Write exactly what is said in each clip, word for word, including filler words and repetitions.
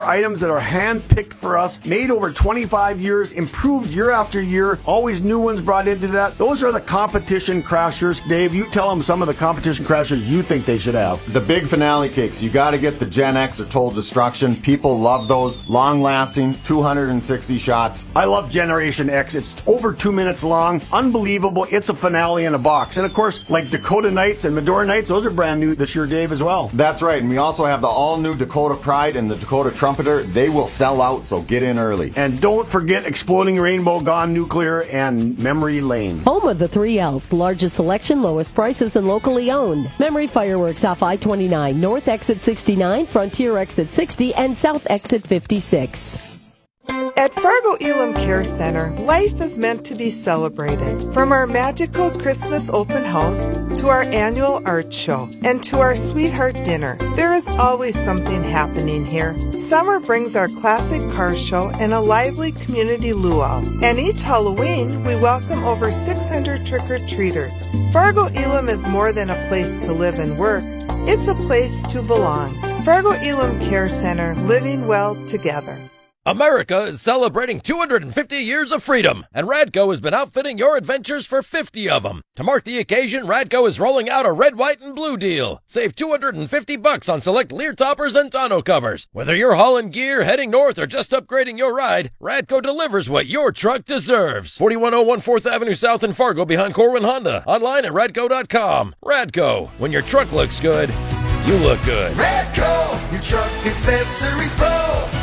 Items that are hand-picked for us, made over twenty-five years, improved year after year, always new ones brought into that. Those are the competition crashers. Dave, you tell them some of the competition crashers you think they should have. The big finale cakes. You got to get the Gen X or Total Destruction. People love those. Long-lasting, two hundred sixty shots. I love Generation X. It's over two minutes long. Unbelievable. It's a finale in a box. And, of course, like Dakota Nights and Medora Nights, those are brand new this year, Dave, as well. That's right. And we also have the all-new Dakota Pride and the Dakota Trumpeter. They will sell out, so get in early. And don't forget Exploding Rainbow, Gone Nuclear, and Memory Lane. Home of the three L's, largest selection, lowest prices, and locally owned. Memory Fireworks off I twenty-nine, North Exit sixty-nine, Frontier Exit sixty, and South Exit fifty-six. At Fargo Elam Care Center, life is meant to be celebrated. From our magical Christmas open house to our annual art show and to our sweetheart dinner, there is always something happening here. Summer brings our classic car show and a lively community luau. And each Halloween, we welcome over six hundred trick-or-treaters. Fargo Elam is more than a place to live and work. It's a place to belong. Fargo Elam Care Center, living well together. America is celebrating two hundred fifty years of freedom, and Radco has been outfitting your adventures for fifty of them. To mark the occasion, Radco is rolling out a red, white, and blue deal. Save two hundred fifty bucks on select Lear toppers and tonneau covers. Whether you're hauling gear, heading north, or just upgrading your ride, Radco delivers what your truck deserves. forty-one oh one fourth Avenue South in Fargo behind Corwin Honda. Online at radco dot com. Radco, when your truck looks good, you look good. Radco, your truck accessories pro.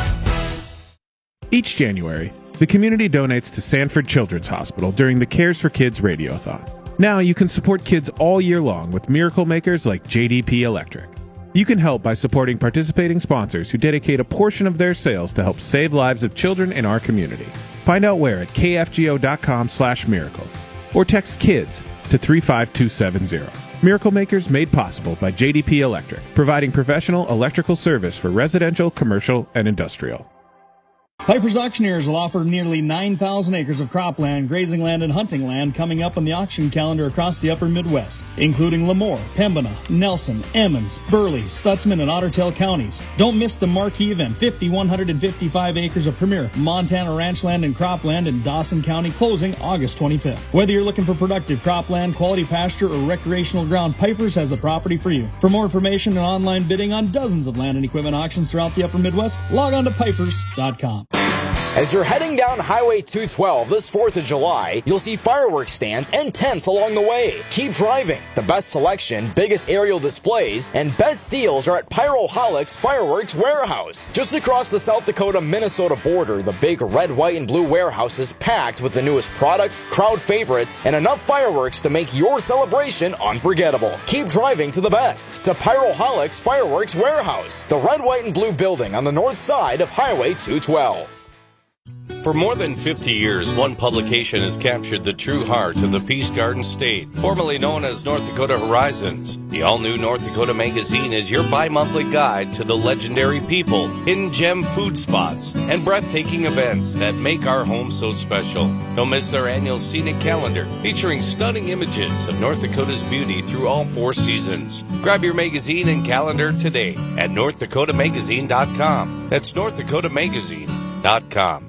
Each January, the community donates to Sanford Children's Hospital during the Cares for Kids Radiothon. Now you can support kids all year long with miracle makers like J D P Electric. You can help by supporting participating sponsors who dedicate a portion of their sales to help save lives of children in our community. Find out where at k f g o dot com slash miracle or text KIDS to three five two seven zero. Miracle Makers made possible by J D P Electric, providing professional electrical service for residential, commercial, and industrial. Piper's Auctioneers will offer nearly nine thousand acres of cropland, grazing land, and hunting land coming up on the auction calendar across the upper Midwest, including Lemoore, Pembina, Nelson, Emmons, Burley, Stutzman, and Otter Tail counties. Don't miss the marquee event, five thousand one hundred fifty-five acres of premier Montana ranch land and cropland in Dawson County, closing August twenty-fifth. Whether you're looking for productive cropland, quality pasture, or recreational ground, Piper's has the property for you. For more information and online bidding on dozens of land and equipment auctions throughout the upper Midwest, log on to pipers dot com. As you're heading down Highway two twelve this fourth of July, you'll see fireworks stands and tents along the way. Keep driving. The best selection, biggest aerial displays, and best deals are at Pyroholics Fireworks Warehouse. Just across the South Dakota-Minnesota border, the big red, white, and blue warehouse is packed with the newest products, crowd favorites, and enough fireworks to make your celebration unforgettable. Keep driving to the best. To Pyroholics Fireworks Warehouse, the red, white, and blue building on the north side of Highway two twelve. For more than fifty years, one publication has captured the true heart of the Peace Garden State, formerly known as North Dakota Horizons. The all-new North Dakota Magazine is your bi-monthly guide to the legendary people, hidden gem food spots, and breathtaking events that make our home so special. Don't miss their annual scenic calendar, featuring stunning images of North Dakota's beauty through all four seasons. Grab your magazine and calendar today at north dakota magazine dot com. That's north dakota magazine dot com.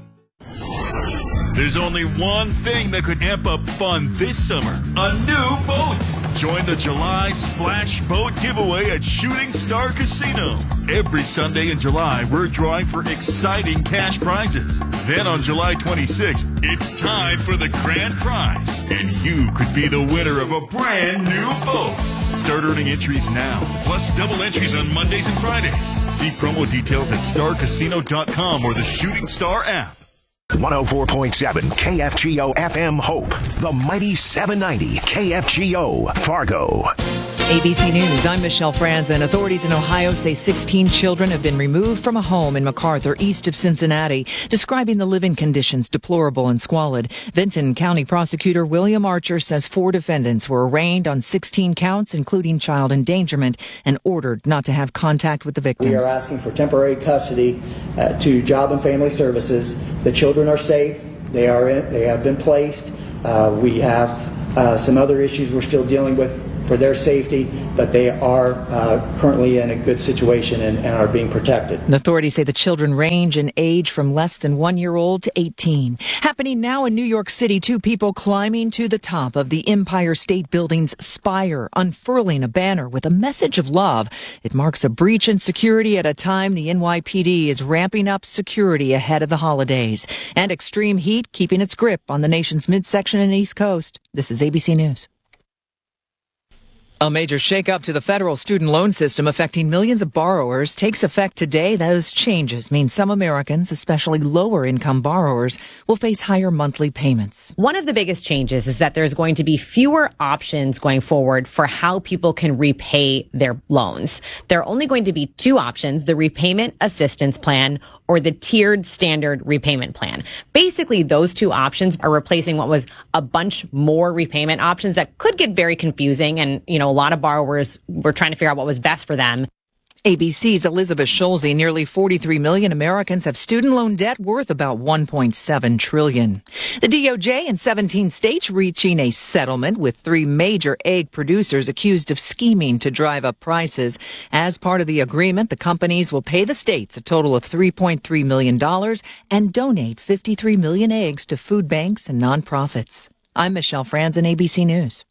There's only one thing that could amp up fun this summer. A new boat. Join the July Splash Boat giveaway at Shooting Star Casino. Every Sunday in July, we're drawing for exciting cash prizes. Then on July twenty-sixth, it's time for the grand prize. And you could be the winner of a brand new boat. Start earning entries now, plus double entries on Mondays and Fridays. See promo details at star casino dot com or the Shooting Star app. one oh four point seven K F G O F M Hope, the mighty seven ninety K F G O Fargo. A B C News, I'm Michelle Franzen. Authorities in Ohio say sixteen children have been removed from a home in MacArthur, east of Cincinnati, describing the living conditions deplorable and squalid. Vinton County Prosecutor William Archer says four defendants were arraigned on sixteen counts, including child endangerment, and ordered not to have contact with the victims. We are asking for temporary custody uh, to Job and Family Services. The children are safe. They are in, they have been placed. Uh, we have uh, some other issues we're still dealing with for their safety, but they are uh, currently in a good situation and, and are being protected. The authorities say the children range in age from less than one year old to eighteen. Happening now in New York City, two people climbing to the top of the Empire State Building's spire, unfurling a banner with a message of love. It marks a breach in security at a time the N Y P D is ramping up security ahead of the holidays. And extreme heat keeping its grip on the nation's midsection and East Coast. This is A B C News. A major shakeup to the federal student loan system affecting millions of borrowers takes effect today. Those changes mean some Americans, especially lower-income borrowers, will face higher monthly payments. One of the biggest changes is that there's going to be fewer options going forward for how people can repay their loans. There are only going to be two options, the repayment assistance plan or the tiered standard repayment plan. Basically, those two options are replacing what was a bunch more repayment options that could get very confusing. And, you know, a lot of borrowers were trying to figure out what was best for them. A B C's Elizabeth Schulze. Nearly forty-three million Americans have student loan debt worth about one point seven trillion dollars. The D O J in seventeen states reaching a settlement with three major egg producers accused of scheming to drive up prices. As part of the agreement, the companies will pay the states a total of three point three million dollars and donate fifty-three million eggs to food banks and nonprofits. I'm Michelle Franzen, A B C News.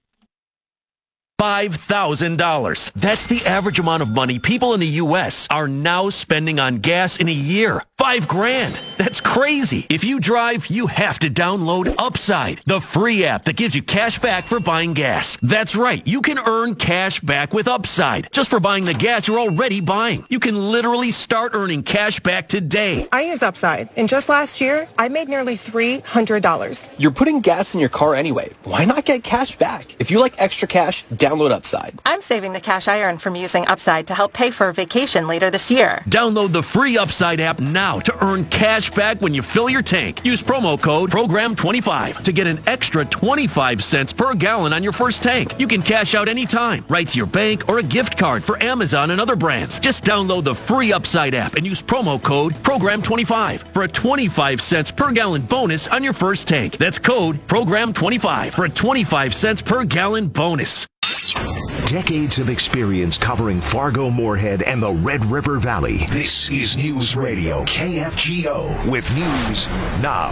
five thousand dollars. That's the average amount of money people in the U S are now spending on gas in a year. Five grand. That's crazy. If you drive, you have to download Upside, the free app that gives you cash back for buying gas. That's right. You can earn cash back with Upside just for buying the gas you're already buying. You can literally start earning cash back today. I use Upside, and just last year, I made nearly three hundred dollars. You're putting gas in your car anyway. Why not get cash back? If you like extra cash, download Upside. I'm saving the cash I earn from using Upside to help pay for a vacation later this year. Download the free Upside app now to earn cash back when you fill your tank. Use promo code program twenty-five to get an extra twenty-five cents per gallon on your first tank. You can cash out anytime, right to your bank or a gift card for Amazon and other brands. Just download the free Upside app and use promo code program twenty-five for a twenty-five cents per gallon bonus on your first tank. That's code program twenty-five for a twenty-five cents per gallon bonus. Decades of experience covering Fargo, Moorhead, and the Red River Valley. This is News Radio K F G O with news now.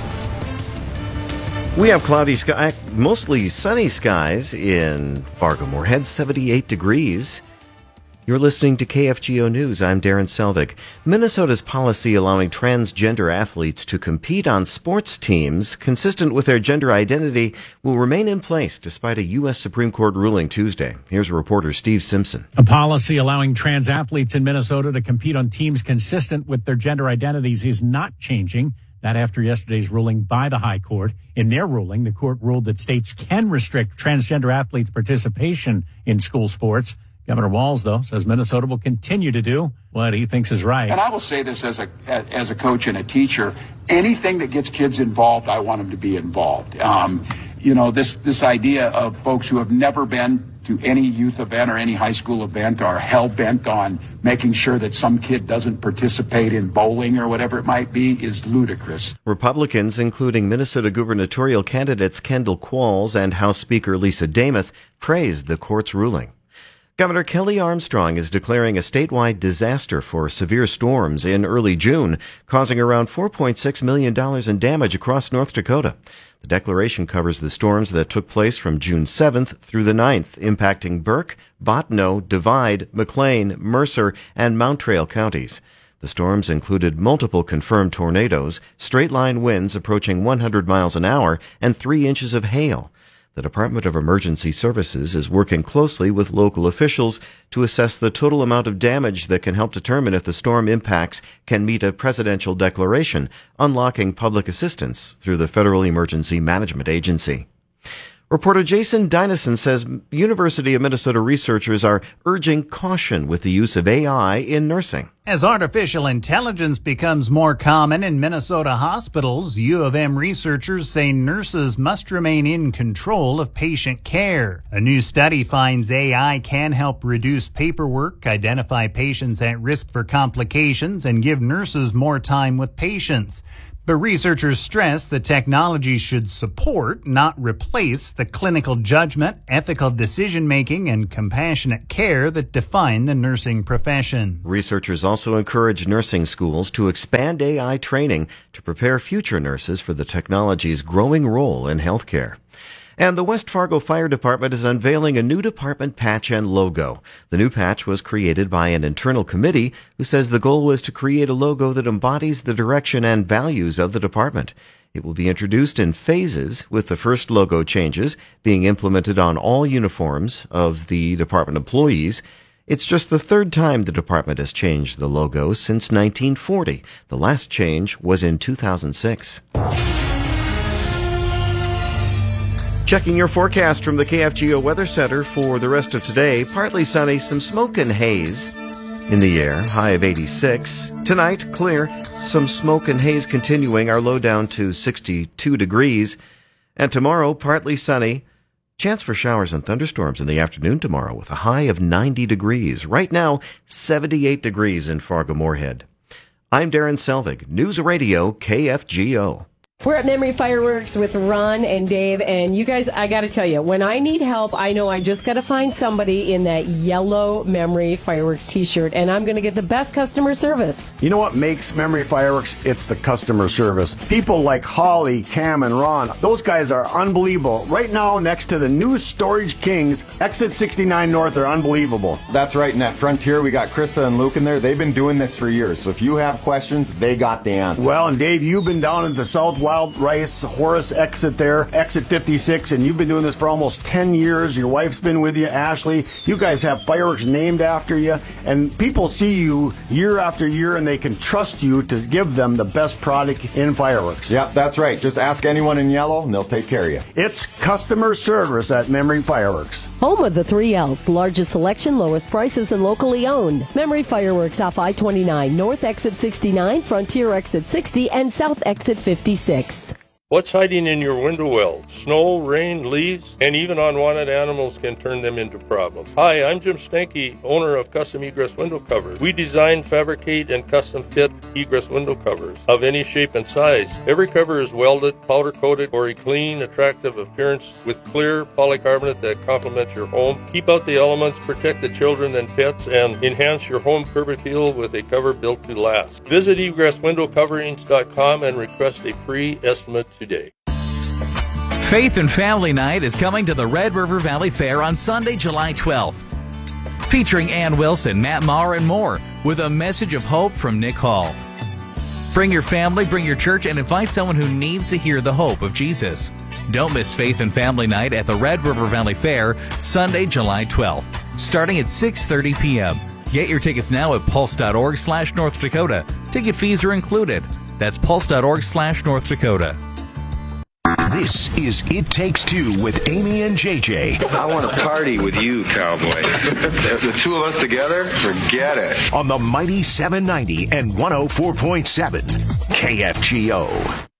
We have cloudy sky, mostly sunny skies in Fargo, Moorhead, seventy-eight degrees. You're listening to K F G O News. I'm Darren Selvig. Minnesota's policy allowing transgender athletes to compete on sports teams consistent with their gender identity will remain in place despite a U S Supreme Court ruling Tuesday. Here's reporter Steve Simpson. A policy allowing trans athletes in Minnesota to compete on teams consistent with their gender identities is not changing. That after yesterday's ruling by the High Court. In their ruling, the court ruled that states can restrict transgender athletes' participation in school sports. Governor Walz, though, says Minnesota will continue to do what he thinks is right. And I will say this as a as a coach and a teacher, anything that gets kids involved, I want them to be involved. Um, you know, this this idea of folks who have never been to any youth event or any high school event are hell-bent on making sure that some kid doesn't participate in bowling or whatever it might be is ludicrous. Republicans, including Minnesota gubernatorial candidates Kendall Qualls and House Speaker Lisa Demuth, praised the court's ruling. Governor Kelly Armstrong is declaring a statewide disaster for severe storms in early June, causing around four point six million dollars in damage across North Dakota. The declaration covers the storms that took place from June seventh through the ninth, impacting Burke, Bottineau, Divide, McLean, Mercer, and Mount Trail counties. The storms included multiple confirmed tornadoes, straight-line winds approaching one hundred miles an hour, and three inches of hail. The Department of Emergency Services is working closely with local officials to assess the total amount of damage that can help determine if the storm impacts can meet a presidential declaration, unlocking public assistance through the Federal Emergency Management Agency. Reporter Jason Dynison says University of Minnesota researchers are urging caution with the use of A I in nursing. As artificial intelligence becomes more common in Minnesota hospitals, U of M researchers say nurses must remain in control of patient care. A new study finds A I can help reduce paperwork, identify patients at risk for complications, and give nurses more time with patients. But researchers stress the technology should support, not replace, the clinical judgment, ethical decision-making, and compassionate care that define the nursing profession. Researchers also encourage nursing schools to expand A I training to prepare future nurses for the technology's growing role in healthcare. And the West Fargo Fire Department is unveiling a new department patch and logo. The new patch was created by an internal committee who says the goal was to create a logo that embodies the direction and values of the department. It will be introduced in phases, with the first logo changes being implemented on all uniforms of the department employees. It's just the third time the department has changed the logo since nineteen forty. The last change was in two thousand six. Checking your forecast from the K F G O Weather Center for the rest of today. Partly sunny, some smoke and haze in the air, high of eighty-six. Tonight, clear, some smoke and haze continuing, our low down to sixty-two degrees. And tomorrow, partly sunny, chance for showers and thunderstorms in the afternoon tomorrow with a high of ninety degrees. Right now, seventy-eight degrees in Fargo-Moorhead. I'm Darren Selvig, News Radio K F G O. We're at Memory Fireworks with Ron and Dave, and you guys, I got to tell you, when I need help, I know I just got to find somebody in that yellow Memory Fireworks t-shirt, and I'm going to get the best customer service. You know what makes Memory Fireworks? It's the customer service. People like Holly, Cam, and Ron, those guys are unbelievable. Right now, next to the new Storage Kings, Exit sixty-nine North, are unbelievable. That's right, in that Frontier, we got Krista and Luke in there. They've been doing this for years, so if you have questions, they got the answer. Well, and Dave, you've been down at the South Wild Rice Horace exit there, exit fifty-six, and you've been doing this for almost ten years. Your wife's been with you, Ashley. You guys have fireworks named after you, and people see you year after year, and they can trust you to give them the best product in fireworks. Yep, that's right. Just ask anyone in yellow, and they'll take care of you. It's customer service at Memory Fireworks. Home of the three L's, largest selection, lowest prices, and locally owned. Memory Fireworks off I twenty-nine, North Exit sixty-nine, Frontier Exit sixty, and South Exit fifty-six. What's hiding in your window well? Snow, rain, leaves, and even unwanted animals can turn them into problems. Hi, I'm Jim Stanky, owner of Custom Egress Window Covers. We design, fabricate, and custom fit egress window covers of any shape and size. Every cover is welded, powder coated for a clean, attractive appearance with clear polycarbonate that complements your home. Keep out the elements, protect the children and pets, and enhance your home curb appeal with a cover built to last. Visit egress window coverings dot com and request a free estimate today. Faith and Family Night is coming to the Red River Valley Fair on Sunday, July twelfth. Featuring Ann Wilson, Matt Maher, and more, with a message of hope from Nick Hall. Bring your family, bring your church, and invite someone who needs to hear the hope of Jesus. Don't miss Faith and Family Night at the Red River Valley Fair, Sunday, July twelfth, starting at six thirty p.m. Get your tickets now at pulse.org slash North Dakota. Ticket fees are included. That's pulse.org slash North Dakota. This is It Takes Two with Amy and J J. I want to party with you, cowboy. The two of us together, forget it. On the mighty seven ninety and one oh four point seven K F G O.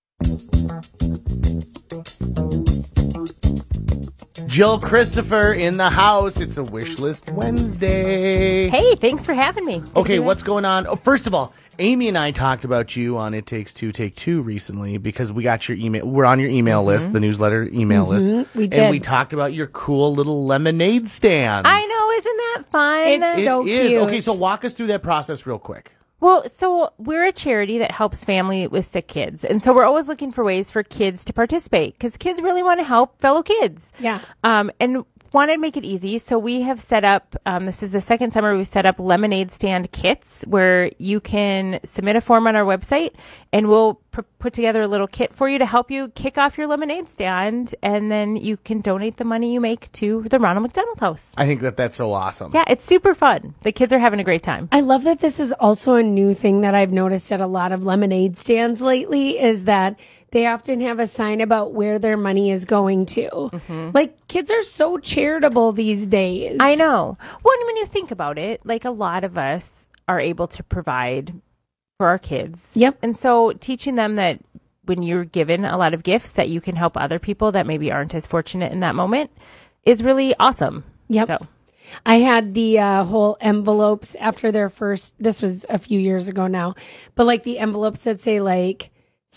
Jill Christopher in the house. It's a Wish List Wednesday. Hey, thanks for having me. Okay, what's going on? Oh, first of all, Amy and I talked about you on It Takes Two, Take Two recently because we got your email. We're on your email mm-hmm. list, the newsletter email mm-hmm, list. We did. And we talked about your cool little lemonade stand. I know, isn't that fun? It's it so is. cute. Okay, so walk us through that process real quick. Well, so we're a charity that helps family with sick kids. And so we're always looking for ways for kids to participate because kids really want to help fellow kids. Yeah. Um, and want to make it easy. So we have set up, um, this is the second summer we've set up lemonade stand kits where you can submit a form on our website and we'll pr- put together a little kit for you to help you kick off your lemonade stand. And then you can donate the money you make to the Ronald McDonald House. I think that that's so awesome. Yeah, it's super fun. The kids are having a great time. I love that this is also a new thing that I've noticed at a lot of lemonade stands lately is that they often have a sign about where their money is going to. Mm-hmm. Like, kids are so charitable these days. I know. Well, and when you think about it, like a lot of us are able to provide for our kids. Yep. And so teaching them that when you're given a lot of gifts that you can help other people that maybe aren't as fortunate in that moment is really awesome. Yep. So. I had the uh, whole envelopes after their first, this was a few years ago now, but like the envelopes that say like,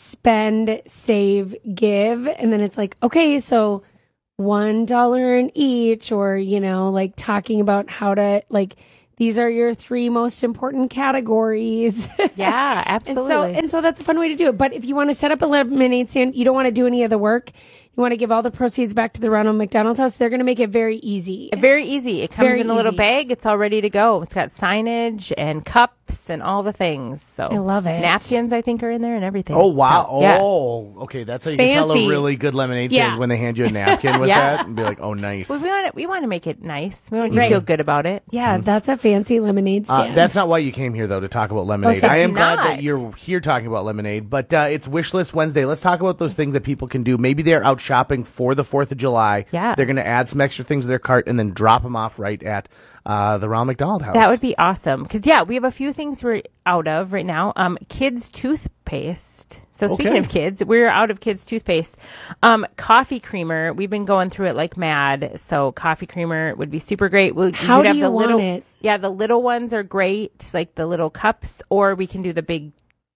spend, save, give, and then it's like, okay, so one dollar in each, or, you know, like talking about how to, like, these are your three most important categories. Yeah, absolutely. and so and so that's a fun way to do it. But if you want to set up a lemonade stand, you don't want to do any of the work. You want to give all the proceeds back to the Ronald McDonald House. They're going to make it very easy. Very easy. It comes Very in a little easy. bag. It's all ready to go. It's got signage and cups and all the things. So I love it. Napkins, I think, are in there and everything. Oh, wow. So, yeah. Oh, okay. That's how you can tell Fancy. a really good lemonade stand Yeah. is when they hand you a napkin with Yeah. that and be like, oh, nice. Well, we want to, we want to make it nice. We want you Right. to feel good about it. Yeah, that's a fancy lemonade stand. Uh, that's not why you came here, though, to talk about lemonade. it's I am glad not. that you're here talking about lemonade, but uh, it's Wish List Wednesday. Let's talk about those things that people can do. Maybe they're out shopping for the fourth of July. Yeah. They're going to add some extra things to their cart and then drop them off right at uh, the Ronald McDonald House. That would be awesome. Because, yeah, we have a few things we're out of right now. Um, kids' toothpaste. So speaking Okay. of kids, we're out of kids' toothpaste. Um, coffee creamer. We've been going through it like mad. So coffee creamer would be super great. We'll, How would do have you the want little, it? Yeah, the little ones are great, like the little cups, or we can do the big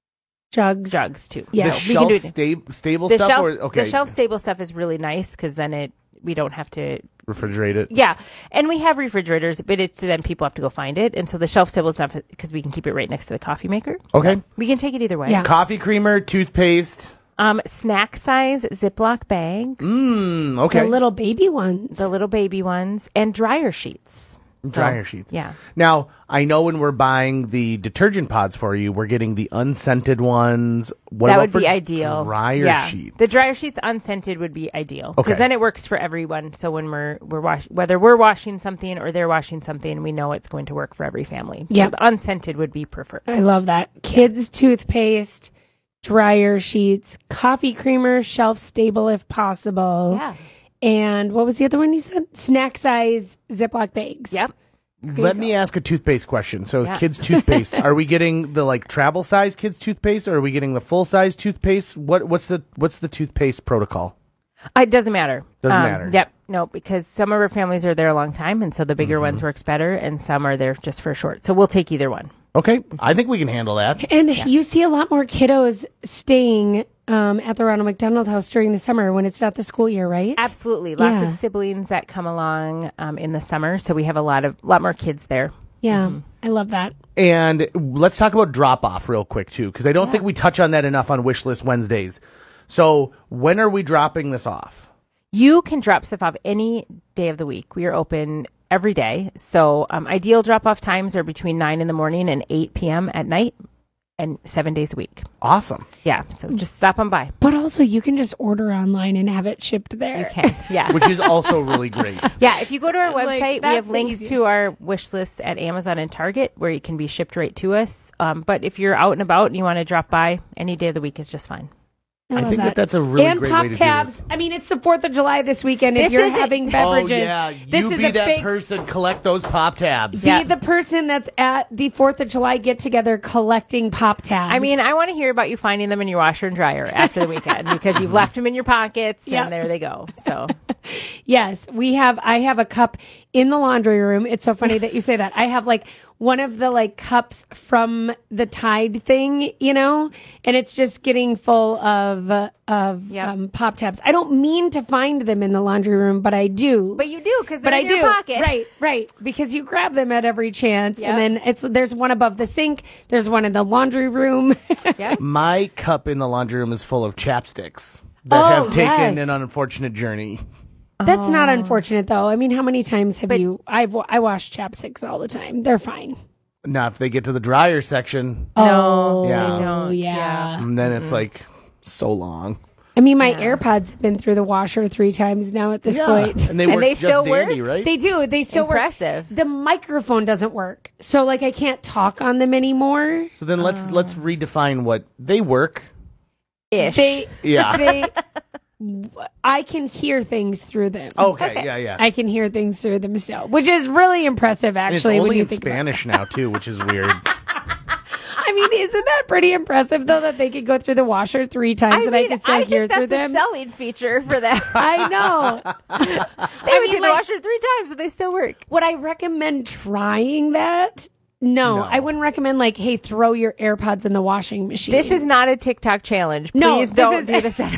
Jugs. jugs too. Yeah. the So we shelf can do it. sta- stable The stuff? shelf, or, okay. the shelf stable stuff is really nice because then it we don't have to. Refrigerate it. Yeah, and we have refrigerators, but it's then people have to go find it, and so the shelf stable stuff because we can keep it right next to the coffee maker. Okay. We can take it either way. Yeah. Coffee creamer, toothpaste. Um, snack size Ziploc bags, Mmm, okay. The little baby ones. the little baby ones, and dryer sheets. So, Dryer sheets. Yeah. Now, I know when we're buying the detergent pods for you, we're getting the unscented ones. What that about would for be ideal. Dryer yeah. sheets. The dryer sheets unscented would be ideal because Okay. then it works for everyone. So when we're we're wash whether we're washing something or they're washing something, we know it's going to work for every family. So Yep. the unscented would be preferred. I love that. Kids' toothpaste, dryer sheets, coffee creamer, shelf stable if possible. Yeah. And what was the other one you said? Snack size Ziploc bags. Yep. Let me ask a toothpaste question. So, Yeah. kids' toothpaste, are we getting the like travel size kids' toothpaste, or are we getting the full size toothpaste? What what's the what's the toothpaste protocol? It doesn't matter. Doesn't Um, matter. Yep. No, because some of our families are there a long time, and so the bigger Mm-hmm. ones works better, and some are there just for short. So we'll take either one. Okay, I think we can handle that. And you see a lot more kiddos staying um, at the Ronald McDonald House during the summer when it's not the school year, right? Absolutely. Lots Yeah. of siblings that come along um, in the summer, so we have a lot of lot more kids there. Yeah, Mm-hmm. I love that. And let's talk about drop off real quick too, because I don't think we touch on that enough on Wish List Wednesdays. So when are we dropping this off? You can drop stuff off any day of the week. We are open every day. So um, ideal drop-off times are between nine in the morning and eight p.m. at night, and seven days a week. Awesome. Yeah, so just stop on by. But also, you can just order online and have it shipped there. You can, yeah. Which is also really great. Yeah, if you go to our Like, website, we that's have the links easiest. to our wish list at Amazon and Target where you can be shipped right to us. Um, but if you're out and about and you want to drop by, any day of the week is just fine. I, I love think that that's a really and great pop way to do tabs. this. I mean, it's the Fourth of July this weekend. If This you're is a- having beverages, Oh yeah, this you is be a that big, person. Collect those pop tabs. Be Yeah. the person that's at the Fourth of July get together collecting pop tabs. I mean, I want to hear about you finding them in your washer and dryer after the weekend because you've left them in your pockets Yep. and there they go. So yes, we have. I have a cup in the laundry room. It's so funny that you say that. I have like one of the like cups from the Tide thing, you know, and it's just getting full of uh, of Yep. um, pop tabs. I don't mean to find them in the laundry room, but I do. but you do because but they're I in do, your pocket. right, right, because you grab them at every chance, Yep. and then it's there's one above the sink, there's one in the laundry room. Yeah. My cup in the laundry room is full of chapsticks that Oh, have taken yes. an unfortunate journey. That's not Oh. unfortunate though. I mean, how many times have But- you? I've I wash chapsticks all the time. They're fine. Now, if they get to the dryer section, No, Oh, Yeah. they don't. yeah. Yeah. and then it's like so long. I mean, my Yeah. AirPods have been through the washer three times now at this Yeah, point. and they And work they just still work? dandy, right? They do. They still Impressive. work. The microphone doesn't work, so like I can't talk on them anymore. So then let's let's redefine what they work. Ish. They, Yeah. they, I can hear things through them. Okay, yeah, yeah. I can hear things through them still, which is really impressive, And actually. it's when only you in think about it. Spanish now too, which is weird. I mean, isn't that pretty impressive though that they could go through the washer three times I and mean, I could still I hear think through that's a them? selling feature for them. I know. They I went mean, through the like, washer three times and they still work. would I recommend trying that? No, No. I wouldn't recommend like, hey, throw your AirPods in the washing machine. This is not a TikTok challenge. Please No, this don't is- do this at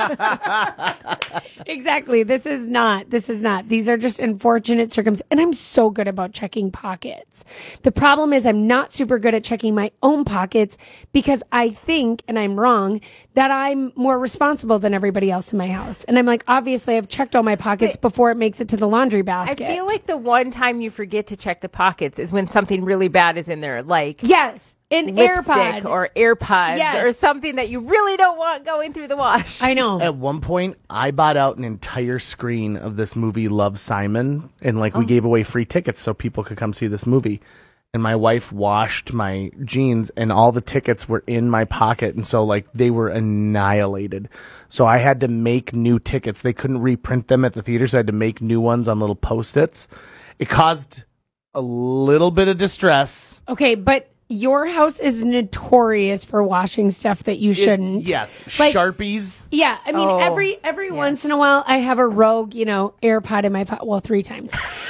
home. Exactly. This is not. This is not. These are just unfortunate circumstances. And I'm so good about checking pockets. The problem is I'm not super good at checking my own pockets because I think, and I'm wrong, that I'm more responsible than everybody else in my house. And I'm like, obviously, I've checked all my pockets before it makes it to the laundry I basket. feel like the one time you forget to check the pockets is when something really bad is in there, like yes, an lipstick AirPod or AirPods Yes. or something that you really don't want going through the wash. I know. At one point, I bought out an entire screen of this movie, Love, Simon, and like we Oh. gave away free tickets so people could come see this movie. And my wife washed my jeans, and all the tickets were in my pocket, and so like they were annihilated. So I had to make new tickets. They couldn't reprint them at the theater, so I had to make new ones on little Post-its. It caused a little bit of distress. Okay, but your house is notorious for washing stuff that you shouldn't. It, yes, Like- Sharpies. Yeah, I mean, Oh, every every once in a while, I have a rogue, you know, AirPod in my po- well, three times,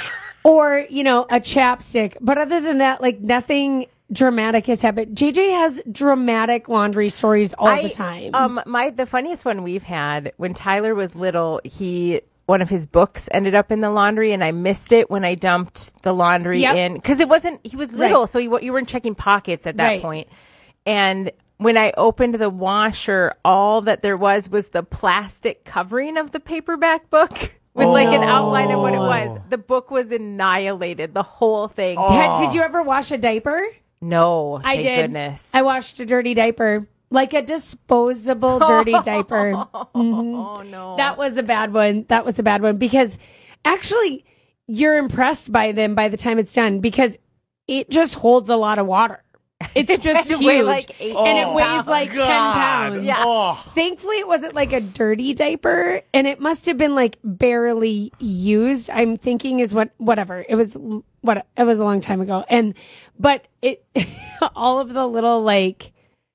or you know, a chapstick. But other than that, like nothing dramatic has happened. J J has dramatic laundry stories all I- the time. Um, my the funniest one we've had when Tyler was little, he one of his books ended up in the laundry, and I missed it when I dumped the laundry Yep. in because it wasn't. He was little, Right. so you you weren't checking pockets at that Right. point. And when I opened the washer, all that there was was the plastic covering of the paperback book. With like an outline of what it was. The book was annihilated, the whole thing. Had- did you ever wash a diaper? No, I thank did. goodness. I washed a dirty diaper, like a disposable dirty diaper. Mhm. Oh no. That was a bad one. That was a bad one because actually you're impressed by them by the time it's done because it just holds a lot of water. It's just It huge. weighed like eight and it pounds. weighs like God. ten pounds. Yeah. Oh. Thankfully, it wasn't like a dirty diaper, and it must have been like barely used. I'm thinking is what whatever it was. What it was a long time ago, and but it all of the little like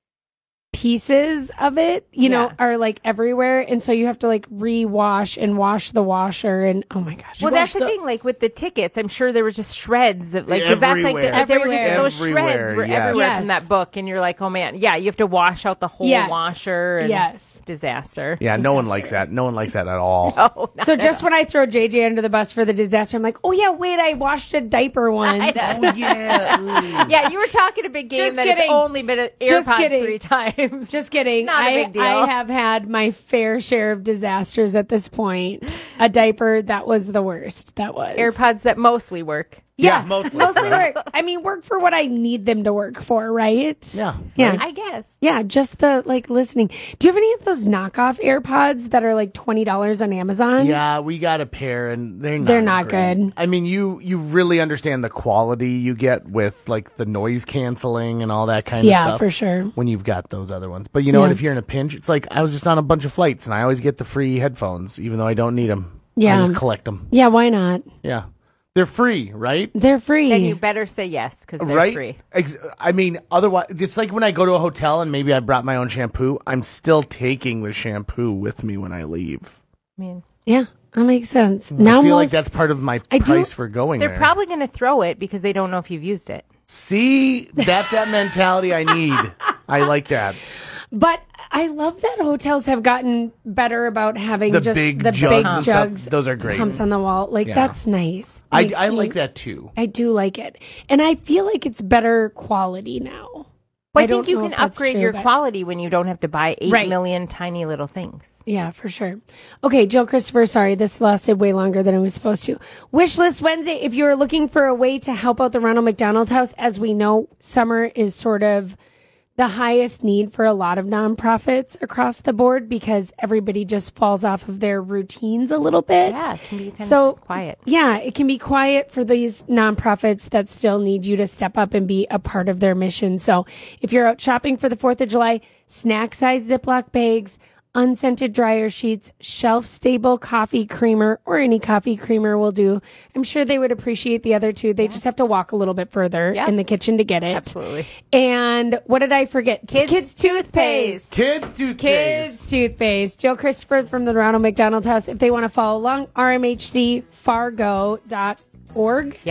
pieces of it, you know, Yeah. are like everywhere, and so you have to like re-wash and wash the washer, and oh my gosh. Well, that's the, thing. Like with the tickets, I'm sure there was just shreds of like 'cause that's like the, Everywhere. they were just those Everywhere, shreds were yes. everywhere Yes. from that book, and you're like, oh man, yeah, you have to wash out the whole Yes. washer. And Yes. Disaster. Yeah, no one likes that. No one likes that at all. Oh, not So at just all. when I throw J J under the bus for the disaster, I'm like, oh yeah, wait, I washed a diaper once. Oh, yeah. yeah, you were talking a big game Just that kidding. it's only been an Just AirPods kidding. three times. Just kidding. Not a I, big deal. I have had my fair share of disasters at this point. A diaper, that was the worst. That was. AirPods that mostly work. Yeah, Yeah, mostly. mostly work. I mean, work for what I need them to work for, right? Yeah. Yeah. I guess. Yeah, just the like listening. Do you have any of those knockoff AirPods that are like twenty dollars on Amazon? Yeah, we got a pair, and they're not. They're not great. good. I mean, you you really understand the quality you get with like the noise canceling and all that kind Yeah, of stuff. for sure. When you've got those other ones, but you know Yeah. what? If you're in a pinch, it's like I was just on a bunch of flights, and I always get the free headphones, even though I don't need them. Yeah. I just collect them. Yeah, why not? Yeah, they're free, right? They're free. Then you better say yes because they're right? free. Ex- I mean, otherwise, just like when I go to a hotel and maybe I brought my own shampoo, I'm still taking the shampoo with me when I leave. I mean, Yeah, that makes sense. Now I feel like most, that's part of my I do- price for going they're there. probably going to throw it because they don't know if you've used it. See, that's that mentality I need. I like that. but I love that hotels have gotten better about having The just big the jugs big and stuff, jugs. those are great. Pumps on the wall. Like Yeah. that's nice. I, Makes I me- like that too. I do like it, and I feel like it's better quality now. Well, I, don't think you know can if that's upgrade true, your but- quality when you don't have to buy eight Right. million tiny little things. Yeah, for sure. Okay, Jill Christopher, sorry, this lasted way longer than it was supposed to. Wish List Wednesday, if you're looking for a way to help out the Ronald McDonald House, as we know, summer is sort of the highest need for a lot of nonprofits across the board because everybody just falls off of their routines a little bit. Yeah, it can be kind So, of quiet. Yeah, it can be quiet for these nonprofits that still need you to step up and be a part of their mission. So if you're out shopping for the fourth of July, snack size Ziploc bags, unscented dryer sheets, shelf-stable coffee creamer, or any coffee creamer will do. I'm sure they would appreciate the other two. They just have to walk a little bit further Yeah. in the kitchen to get it. Absolutely. And what did I forget? Kids, toothpaste. Kids toothpaste. Kids toothpaste. Jill Christopher from the Ronald McDonald House. If they want to follow along, r m h c fargo dot org. Yep.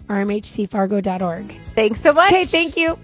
r m h c fargo dot org. Thanks so much. Okay, thank you.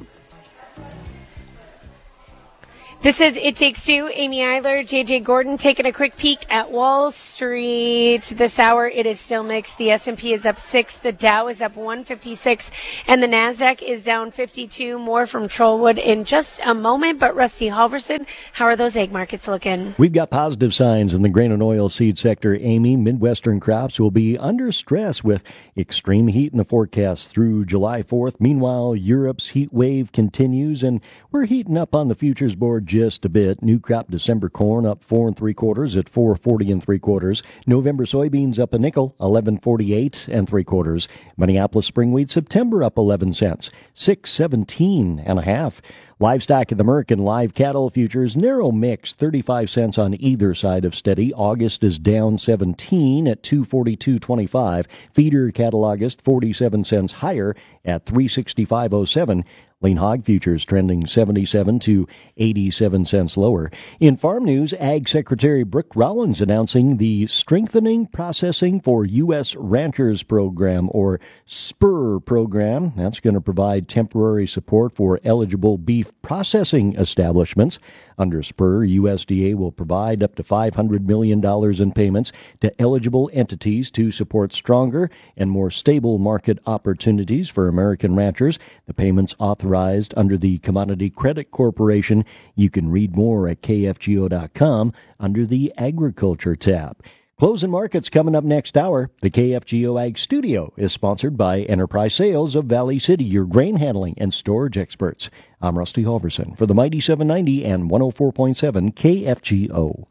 This is It Takes Two. Amy Eiler, J J Gordon, taking a quick peek at Wall Street. This hour, it is still mixed. The S and P is up six, the Dow is up one fifty-six, and the Nasdaq is down fifty-two. More from Trollwood in just a moment. But Rusty Halverson, how are those egg markets looking? We've got positive signs in the grain and oil seed sector. Amy, Midwestern crops will be under stress with extreme heat in the forecast through July fourth. Meanwhile, Europe's heat wave continues, and we're heating up on the futures board just a bit. New crop December corn up four and three quarters at four forty and three quarters. November soybeans up a nickel, eleven forty-eight and three quarters. Minneapolis spring wheat September up eleven cents, six seventeen and a half. Livestock at the Merck and live cattle futures narrow mix, thirty-five cents on either side of steady. August is down seventeen at two forty-two twenty-five. Feeder cattle August forty-seven cents higher at three sixty-five oh seven. Lean hog futures trending seventy-seven to eighty-seven cents lower. In farm news, Ag Secretary Brooke Rollins announcing the Strengthening Processing for U S Ranchers program, or SPUR program. That's going to provide temporary support for eligible beef processing establishments. Under SPUR, U S D A will provide up to five hundred million dollars in payments to eligible entities to support stronger and more stable market opportunities for American ranchers. The payments authorized under the Commodity Credit Corporation. You can read more at K F G O dot com under the Agriculture tab. Closing markets coming up next hour. The K F G O Ag Studio is sponsored by Enterprise Sales of Valley City, your grain handling and storage experts. I'm Rusty Halverson for the Mighty seven ninety and one oh four point seven K F G O.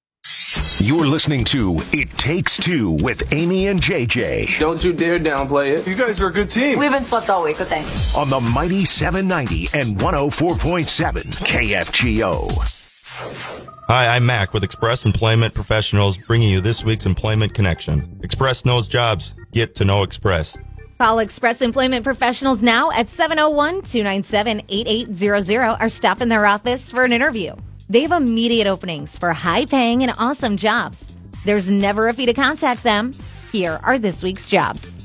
You're listening to It Takes Two with Amy and J J. Don't you dare downplay it. You guys are a good team. We haven't slept all week, but thanks. On the Mighty seven ninety and one oh four point seven K F G O. Hi, I'm Mac with Express Employment Professionals, bringing you this week's Employment Connection. Express knows jobs. Get to know Express. Call Express Employment Professionals now at seven oh one, two nine seven, eight eight zero zero or stop in their office for an interview. They have immediate openings for high-paying and awesome jobs. There's never a fee to contact them. Here are this week's jobs.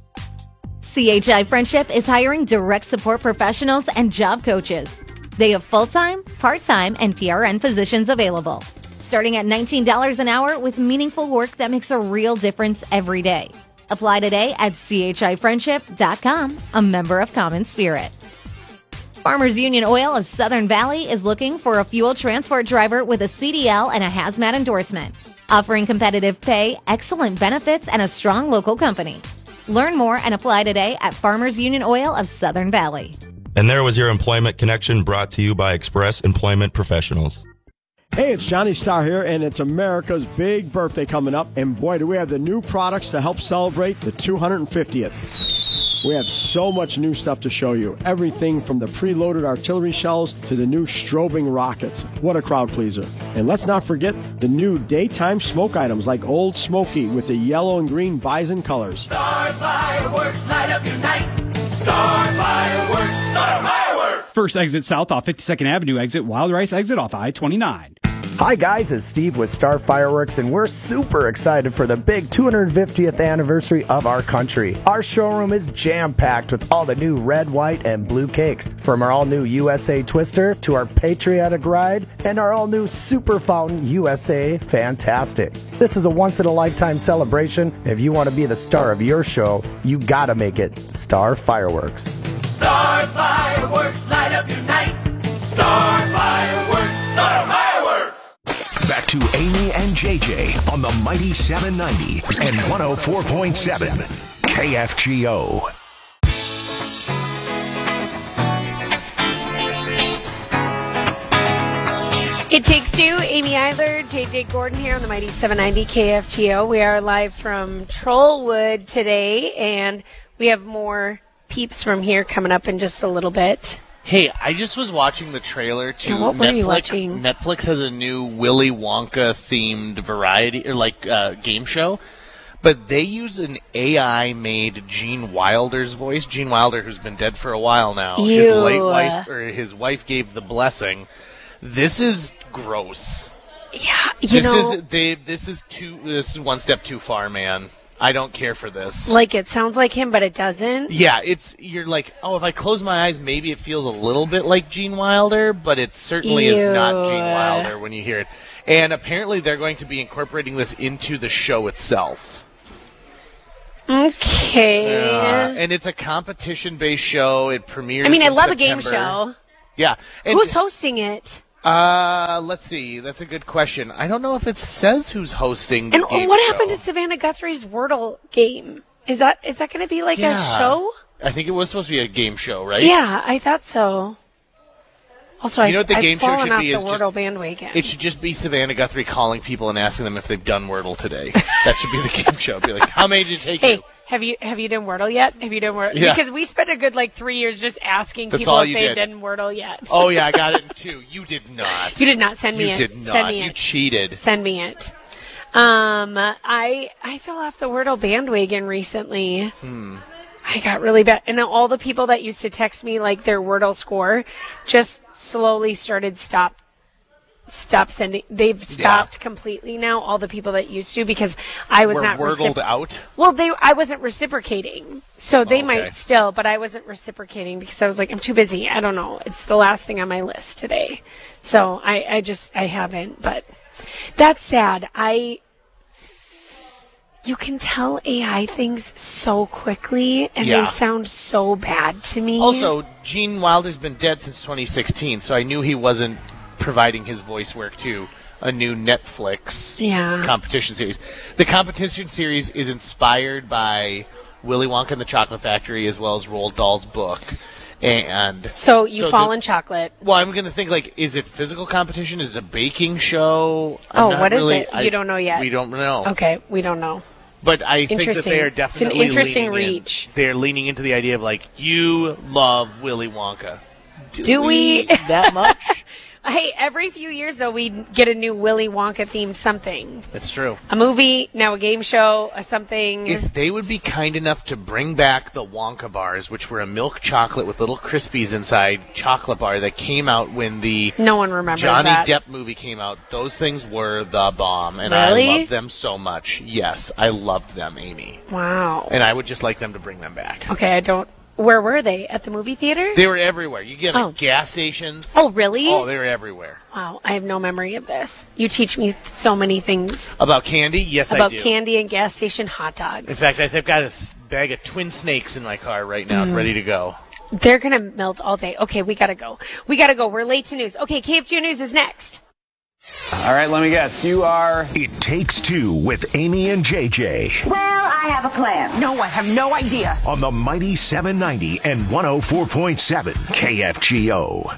C H I Friendship is hiring direct support professionals and job coaches. They have full-time, part-time, and P R N positions available, starting at nineteen dollars an hour with meaningful work that makes a real difference every day. Apply today at C H I friendship dot com, a member of Common Spirit. Farmers Union Oil of Southern Valley is looking for a fuel transport driver with a C D L and a hazmat endorsement, offering competitive pay, excellent benefits, and a strong local company. Learn more and apply today at Farmers Union Oil of Southern Valley. And there was your Employment Connection, brought to you by Express Employment Professionals. Hey, it's Johnny Starr here, and it's America's big birthday coming up. And boy, do we have the new products to help celebrate the two hundred fiftieth. We have so much new stuff to show you. Everything from the preloaded artillery shells to the new strobing rockets. What a crowd pleaser. And let's not forget the new daytime smoke items like Old Smoky with the yellow and green bison colors. Star Fireworks, light up your night. Star Fireworks, Star Fireworks. First exit south off fifty-second Avenue exit, Wild Rice exit off I twenty-nine. Hi guys, it's Steve with Star Fireworks, and we're super excited for the big two hundred fiftieth anniversary of our country. Our showroom is jam-packed with all the new red, white, and blue cakes, from our all-new U S A Twister to our Patriotic Ride and our all-new Super Fountain U S A Fantastic. This is a once-in-a-lifetime celebration. If you want to be the star of your show, you gotta make it Star Fireworks. Star Fireworks, light up your night. Star Fireworks, Star Fireworks. Back to Amy and J J on the Mighty seven ninety and one oh four point seven K F G O. It Takes Two. Amy Eiler, J J Gordon here on the Mighty seven ninety K F G O. We are live from Trollwood today, and we have more peeps from here coming up in just a little bit. Hey, I just was watching the trailer to yeah, what were Netflix. You watching? Netflix has a new Willy Wonka themed variety or like uh, game show, but they use an A I made Gene Wilder's voice. Gene Wilder, who's been dead for a while now. Ew. His late wife or his wife gave the blessing. This is gross. Yeah, you this know. Is, they, this is too. This is one step too far, man. I don't care for this. Like it sounds like him, but it doesn't. Yeah, it's you're like, oh, if I close my eyes, maybe it feels a little bit like Gene Wilder, but it certainly Ew. is not Gene Wilder when you hear it. And apparently they're going to be incorporating this into the show itself. Okay. Uh, and it's a competition-based show. It premieres I mean, I in love September. a game show. Yeah. And Who's hosting it? Uh, let's see. That's a good question. I don't know if it says who's hosting the And game what show. happened to Savannah Guthrie's Wordle game? Is that is that going to be like Yeah. a show? I think it was supposed to be a game show, right? Yeah, I thought so. Also, You know what the I've game show fallen should off be the is Wordle just- bandwagon. It should just be Savannah Guthrie calling people and asking them if they've done Wordle today. That should be the game show. Be like, how many did it take Hey, you? have you have you done Wordle yet? Have you done Wordle? Yeah. Because we spent a good like three years just asking That's people all if you they've did. done Wordle yet. Oh, yeah, I got it in two. You did not. You did not send me You it. did not. Send me You it. cheated. Send me it. Um, I I fell off the Wordle bandwagon recently. Hmm. I got really bad, and all the people that used to text me like their Wordle score just slowly started stop. Stop sending. They've stopped completely now. All the people that used to, because I was We're not wordled recipro- out? Well, they I wasn't reciprocating, so they Oh, okay. might still, but I wasn't reciprocating because I was like, I'm too busy. I don't know. It's the last thing on my list today, so I I just I haven't. But that's sad. I. You can tell A I things so quickly, and Yeah. they sound so bad to me. Also, Gene Wilder's been dead since twenty sixteen, so I knew he wasn't providing his voice work to a new Netflix Yeah. competition series. The competition series is inspired by Willy Wonka and the Chocolate Factory as well as Roald Dahl's book. And so you so fall the- in chocolate. Well, I'm going to think, like, is it physical competition? Is it a baking show? I'm Oh, not what is really- it? I- You don't know yet. We don't know. Okay, we don't know. But I think that Interesting. they are It's an definitely interesting leaning in- reach. they're leaning into the idea of, like, you love Willy Wonka. Do, Do we that much? Hey, every few years though we get a new Willy Wonka themed something. That's true. A movie, now a game show, a something. If they would be kind enough to bring back the Wonka bars, which were a milk chocolate with little Crispies inside chocolate bar that came out when the No one remembers Johnny that. Depp movie came out, those things were the bomb, and Really? I loved them so much. Yes, I loved them, Amy. Wow. And I would just like them to bring them back. Okay, I don't. Where were they? At the movie theater? They were everywhere. You get them Oh. at gas stations. Oh, really? Oh, they were everywhere. Wow, I have no memory of this. You teach me so many things About candy? Yes, about I do. candy and gas station hot dogs. In fact, I've got a s- bag of twin snakes in my car right now, Mm. ready to go. They're gonna melt all day. Okay, we gotta go. We gotta go. We're late to news. Okay, K F G O News is next. All right, let me guess. You are. It Takes Two with Amy and J J. Well, I have a plan. No, I have no idea. On the mighty seven ninety and one oh four point seven K F G O.